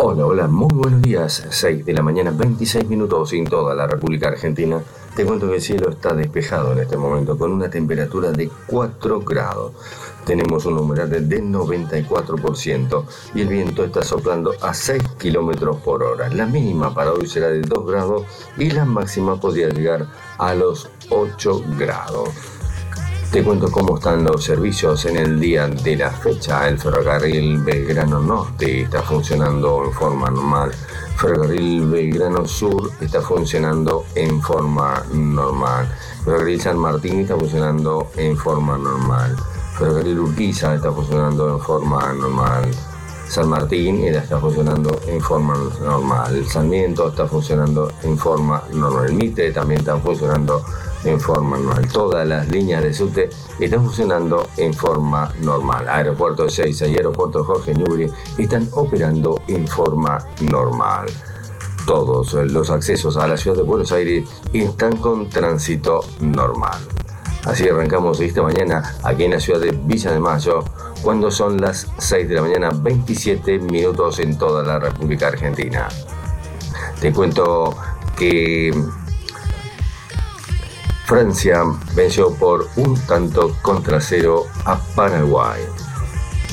Hola, hola, muy buenos días. 6 de la mañana, 26 minutos en toda la República Argentina. Te cuento que el cielo está despejado en este momento con una temperatura de 4 grados. Tenemos un humedad del 94% y el viento está soplando a 6 kilómetros por hora. La mínima para hoy será de 2 grados y la máxima podría llegar a los 8 grados. Te cuento cómo están los servicios en el día de la fecha. El ferrocarril Belgrano Norte está funcionando en forma normal. Ferrocarril Belgrano Sur está funcionando en forma normal. Ferrocarril San Martín está funcionando en forma normal. Ferrocarril Urquiza está funcionando en forma normal. San Martín está funcionando en forma normal. Sarmiento está funcionando en forma normal. El Mitre también está funcionando en forma normal. Todas las líneas de subte están funcionando en forma normal. Aeropuerto de Ezeiza y Aeropuerto Jorge Newbery están operando en forma normal. Todos los accesos a la ciudad de Buenos Aires están con tránsito normal. Así arrancamos esta mañana aquí en la ciudad de Villa de Mayo, cuando son las 6 de la mañana, 27 minutos en toda la República Argentina. Te cuento que Francia venció por 1-0 a Paraguay.